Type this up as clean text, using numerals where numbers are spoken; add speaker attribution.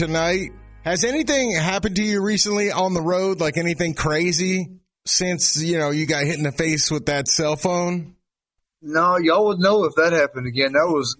Speaker 1: tonight. Has anything happened to you recently on the road, like anything crazy since, you got hit in the face with that cell phone?
Speaker 2: No, y'all would know if that happened again. That was